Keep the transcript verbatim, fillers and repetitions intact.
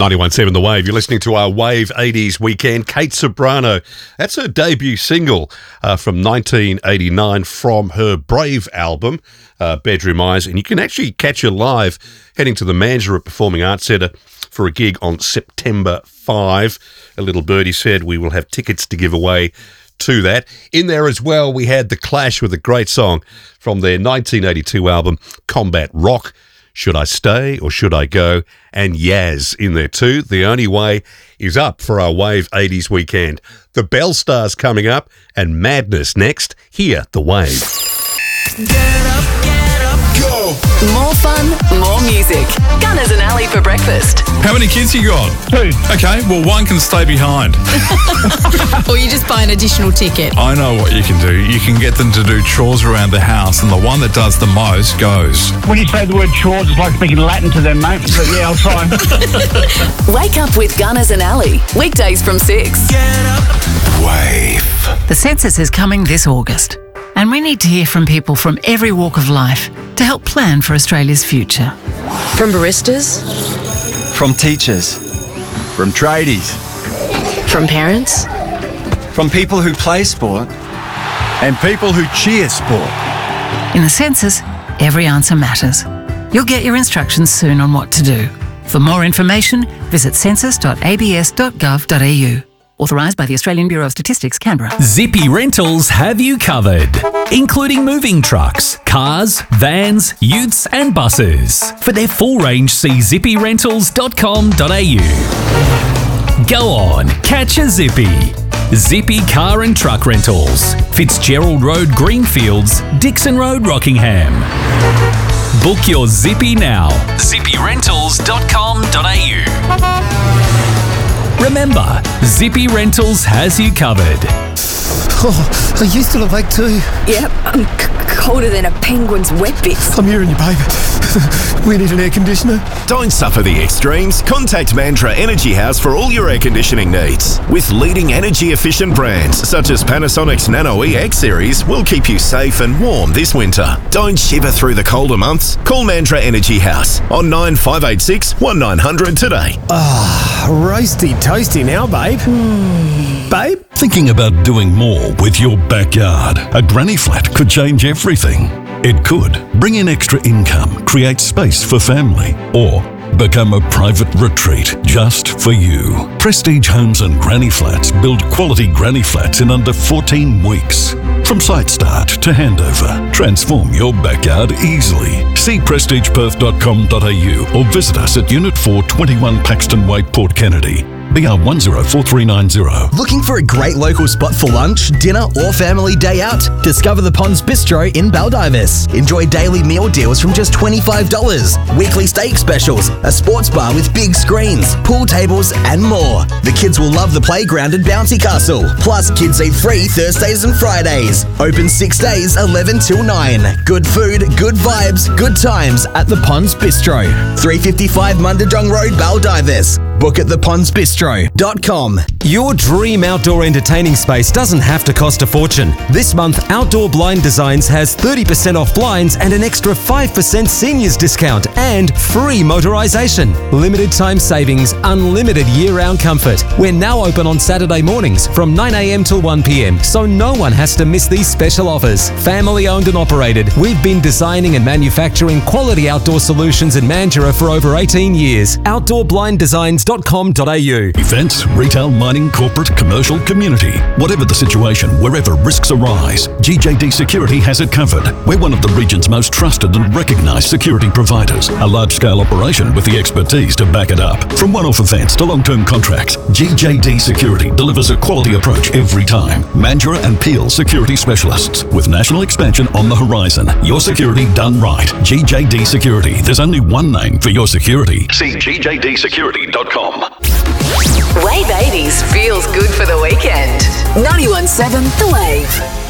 ninety-one point seven The Wave. You're listening to our Wave eighties weekend. Kate Ceberano, that's her debut single uh, from nineteen eighty-nine from her Brave album, uh, Bedroom Eyes. And you can actually catch her live heading to the Mandurah Performing Arts Centre for a gig on September fifth. A little birdie said we will have tickets to give away to that. In there as well, we had The Clash with a great song from their nineteen eighty-two album, Combat Rock. Should I Stay or Should I Go? And Yaz in there too. The Only Way is up for our Wave eighties weekend. The Bell Stars coming up and Madness next. Here, The Wave. Get up, get up, go! More fun, more music. Gunners and Ali for breakfast. How many kids you got? Two. Okay, well, one can stay behind. Or you just buy an additional ticket. I know what you can do. You can get them to do chores around the house, and the one that does the most goes. When you say the word chores, it's like speaking Latin to them, mate. But yeah, I'll try. Wake up with Gunners and Ali. Weekdays from six. Get up. Wave. The census is coming this August, and we need to hear from people from every walk of life to help plan for Australia's future. From baristas, From teachers, from tradies, from parents, from people who play sport, and people who cheer sport. In the census, every answer matters. You'll get your instructions soon on what to do. For more information, visit census dot a b s dot gov dot a u. Authorised by the Australian Bureau of Statistics, Canberra. Zippy Rentals have you covered, including moving trucks, cars, vans, utes and buses. For their full range, see zippy rentals dot com dot a u. Go on, catch a Zippy. Zippy Car and Truck Rentals, Fitzgerald Road, Greenfields, Dixon Road, Rockingham. Book your Zippy now. zippy rentals dot com dot a u. Remember, Zippy Rentals has you covered. Oh, are you still awake too? Yep, I'm c- colder than a penguin's wet bits. I'm hearing you, babe. We need an air conditioner. Don't suffer the extremes. Contact Mandurah Energy House for all your air conditioning needs. With leading energy-efficient brands such as Panasonic's Nano E X series will keep you safe and warm this winter. Don't shiver through the colder months. Call Mandurah Energy House on nine five eight six, one nine hundred today. Ah, oh, roasty toasty now, babe. Mm. Babe? Thinking about doing more with your backyard? A granny flat could change everything. It could bring in extra income, create space for family, or become a private retreat just for you. Prestige Homes and Granny Flats build quality granny flats in under fourteen weeks. From site start to handover, transform your backyard easily. See prestige perth dot com dot a u or visit us at Unit four, twenty-one Paxton Way, Port Kennedy. B R one zero four three nine zero. Looking for a great local spot for lunch, dinner or family day out? Discover the Ponds Bistro in Baldivis. Enjoy daily meal deals from just twenty-five dollars, weekly steak specials, a sports bar with big screens, pool tables and more. The kids will love the playground and bouncy castle. Plus, kids eat free Thursdays and Fridays. Open six days, eleven till nine. Good food, good vibes, good times at the Ponds Bistro. three fifty-five Mundadong Road, Baldivis. Book at the ponds bistro dot com. Your dream outdoor entertaining space doesn't have to cost a fortune. This month, Outdoor Blind Designs has thirty percent off blinds and an extra five percent seniors discount and free motorisation. Limited time savings, unlimited year-round comfort. We're now open on Saturday mornings from nine a m till one p m, so no one has to miss these special offers. Family owned and operated, we've been designing and manufacturing quality outdoor solutions in Mandurah for over eighteen years. outdoor blind designs dot com dot a u. Events, retail, mining, corporate, commercial, community. Whatever the situation, wherever risks arise, G J D Security has it covered. We're one of the region's most trusted and recognised security providers. A large-scale operation with the expertise to back it up. From one-off events to long-term contracts, G J D Security delivers a quality approach every time. Mandurah and Peel Security Specialists. With national expansion on the horizon. Your security done right. G J D Security. There's only one name for your security. See G J D security dot com. Wave eighties feels good for the weekend. ninety-one point seven The Wave.